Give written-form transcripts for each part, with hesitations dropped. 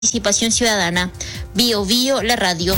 Participación ciudadana. Bio Bio, la radio.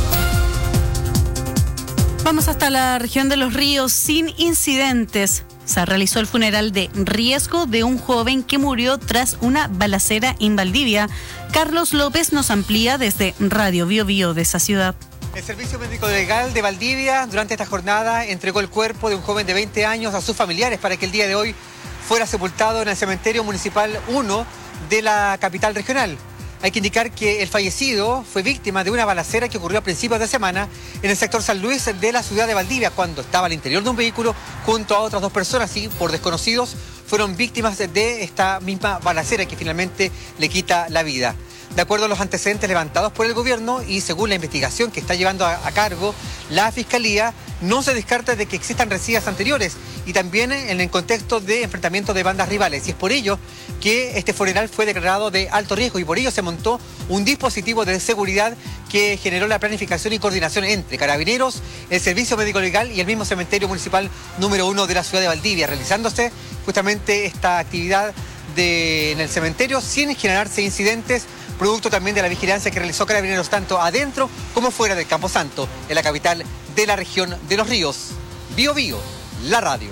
Vamos hasta la región de Los Ríos sin incidentes. Se realizó el funeral de riesgo de un joven que murió tras una balacera en Valdivia. Carlos López nos amplía desde Radio Bio Bio de esa ciudad. El Servicio Médico Legal de Valdivia durante esta jornada entregó el cuerpo de un joven de 20 años a sus familiares para que el día de hoy fuera sepultado en el Cementerio Municipal 1 de la capital regional. Hay que indicar que el fallecido fue víctima de una balacera que ocurrió a principios de semana en el sector San Luis de la ciudad de Valdivia, cuando estaba al interior de un vehículo junto a otras dos personas y por desconocidos fueron víctimas de esta misma balacera que finalmente le quita la vida. De acuerdo a los antecedentes levantados por el gobierno y según la investigación que está llevando a cargo la Fiscalía, no se descarta de que existan rencillas anteriores y también en el contexto de enfrentamiento de bandas rivales. Y es por ello que este funeral fue declarado de alto riesgo y por ello se montó un dispositivo de seguridad que generó la planificación y coordinación entre Carabineros, el Servicio Médico Legal y el mismo Cementerio Municipal número 1 de la ciudad de Valdivia, realizándose justamente esta actividad en el cementerio sin generarse incidentes, producto también de la vigilancia que realizó Carabineros tanto adentro como fuera del Camposanto, en la capital de la región de Los Ríos. Bio Bio, la radio.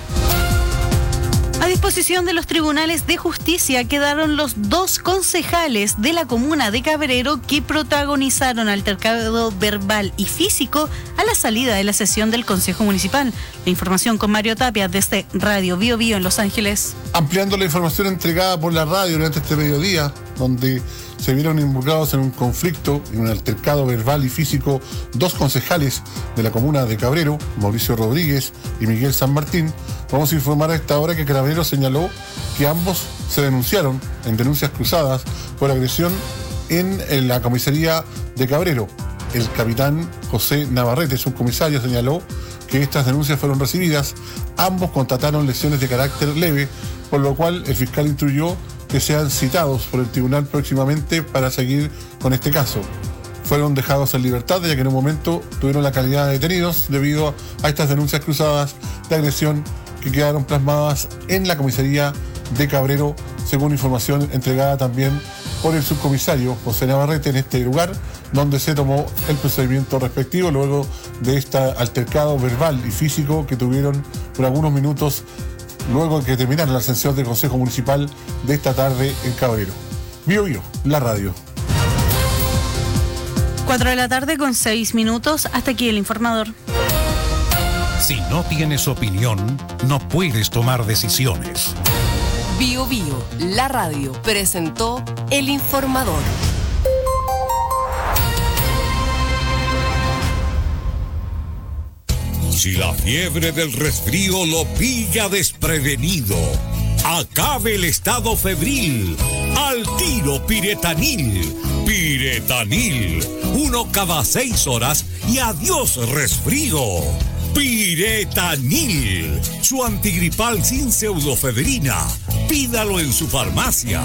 A disposición de los tribunales de justicia quedaron los dos concejales de la comuna de Cabrero que protagonizaron altercado verbal y físico a la salida de la sesión del Consejo Municipal. La información con Mario Tapia desde Radio Bio Bio en Los Ángeles. Ampliando la información entregada por la radio durante este mediodía, donde se vieron involucrados en un conflicto y un altercado verbal y físico dos concejales de la comuna de Cabrero, Mauricio Rodríguez y Miguel San Martín. Vamos a informar a esta hora que Carabineros señaló que ambos se denunciaron en denuncias cruzadas por agresión en la comisaría de Cabrero. El capitán José Navarrete, subcomisario, señaló que estas denuncias fueron recibidas. Ambos constataron lesiones de carácter leve, por lo cual el fiscal instruyó que sean citados por el tribunal próximamente para seguir con este caso. Fueron dejados en libertad ya que en un momento tuvieron la calidad de detenidos debido a estas denuncias cruzadas de agresión que quedaron plasmadas en la comisaría de Cabrero, según información entregada también por el subcomisario José Navarrete en este lugar, donde se tomó el procedimiento respectivo luego de este altercado verbal y físico que tuvieron por algunos minutos luego de que terminara la sesión del Consejo Municipal de esta tarde en Cabrero. Bio Bio, la radio. 4 de la tarde con 6 minutos. Hasta aquí el informador. Si no tienes opinión, no puedes tomar decisiones. Bio Bio, la radio, presentó El Informador. Si la fiebre del resfrío lo pilla desprevenido, acabe el estado febril. Al tiro Piretanil. Piretanil. 1 cada 6 horas y adiós resfrío. Piretanil. Su antigripal sin pseudofebrina. Pídalo en su farmacia.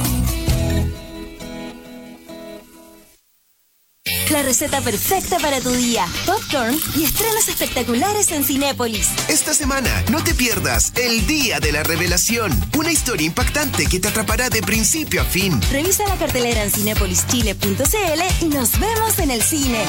La receta perfecta para tu día. Popcorn y estrenos espectaculares en Cinépolis. Esta semana no te pierdas El Día de la Revelación. Una historia impactante que te atrapará de principio a fin. Revisa la cartelera en cinepolischile.cl y nos vemos en el cine.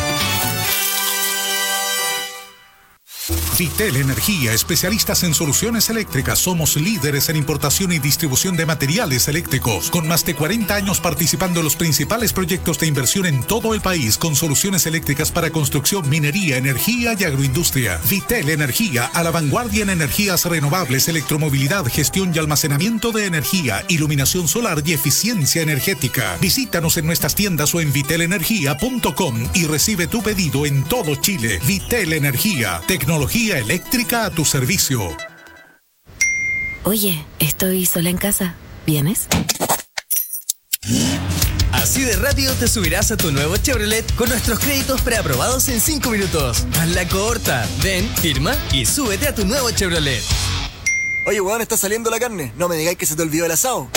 Vitel Energía, especialistas en soluciones eléctricas. Somos líderes en importación y distribución de materiales eléctricos. Con más de 40 años participando en los principales proyectos de inversión en todo el país, con soluciones eléctricas para construcción, minería, energía y agroindustria. Vitel Energía, a la vanguardia en energías renovables, electromovilidad, gestión y almacenamiento de energía, iluminación solar y eficiencia energética. Visítanos en nuestras tiendas o en vitelenergia.com y recibe tu pedido en todo Chile. Vitel Energía, tecnología eléctrica a tu servicio. Oye, estoy sola en casa. ¿Vienes? Así de rápido te subirás a tu nuevo Chevrolet con nuestros créditos preaprobados en 5 minutos. Hazla corta. Ven, firma y súbete a tu nuevo Chevrolet. Oye, weón, está saliendo la carne. No me digáis que se te olvidó el asado.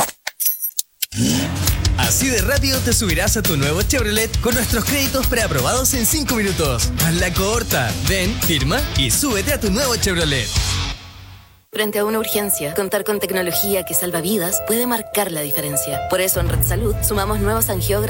Así de rápido te subirás a tu nuevo Chevrolet con nuestros créditos preaprobados en 5 minutos. Hazla corta. Ven, firma y súbete a tu nuevo Chevrolet. Frente a una urgencia, contar con tecnología que salva vidas puede marcar la diferencia. Por eso en Red Salud sumamos nuevos angiógrafos